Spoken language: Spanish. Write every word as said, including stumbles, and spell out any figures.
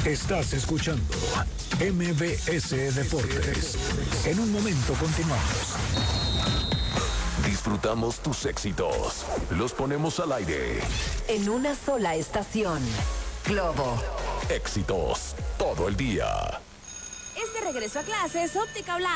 Estás escuchando M B S Deportes. En un momento continuamos. Disfrutamos tus éxitos. Los ponemos al aire. En una sola estación. Globo. Éxitos todo el día. Este regreso a clases, Óptica Blanca.